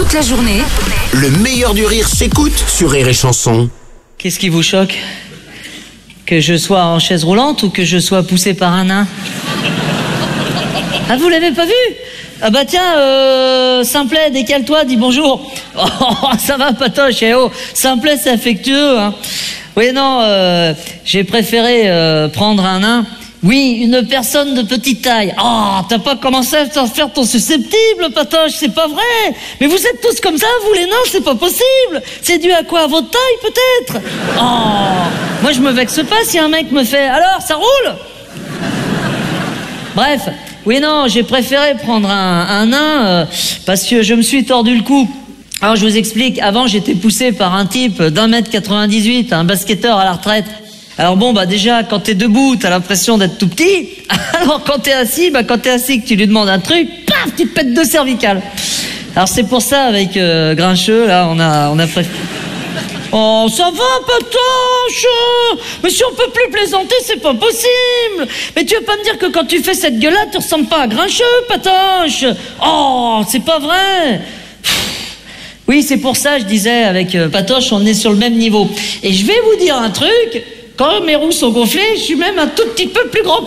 Toute la journée, Le meilleur du rire s'écoute sur Rire et Chanson. Qu'est-ce qui vous choque? Que je sois en chaise roulante ou que je sois poussé par un nain? Ah, vous l'avez pas vu? Ah bah tiens, Simplet, décale-toi, dis bonjour. Oh, ça va, Patoche, eh oh, Simplet, c'est affectueux, hein. Oui, non, j'ai préféré prendre un nain. Oui, une personne de petite taille. Oh, t'as pas commencé à faire ton susceptible, Patoche, c'est pas vrai. Mais vous êtes tous comme ça, vous les nains, c'est pas possible. C'est dû à quoi? À votre taille, peut-être? Oh, moi je me vexe pas si un mec me fait « Alors, ça roule ?» Bref, oui, non, j'ai préféré prendre un nain parce que je me suis tordu le cou. Alors je vous explique, avant j'étais poussé par un type d'1m98, un basketteur à la retraite. Alors bon, bah déjà, quand t'es debout, t'as l'impression d'être tout petit. Alors quand t'es assis, que tu lui demandes un truc, paf, tu te pètes deux cervicales. Alors c'est pour ça, avec Grincheux, là, on a préféré... Oh, ça va, Patoche? Mais si on peut plus plaisanter, c'est pas possible. Mais tu veux pas me dire que quand tu fais cette gueule-là, tu ressembles pas à Grincheux, Patoche? Oh, c'est pas vrai. Oui, c'est pour ça, je disais, avec Patoche, on est sur le même niveau. Et je vais vous dire un truc, quand mes roues sont gonflées, je suis même un tout petit peu plus grand que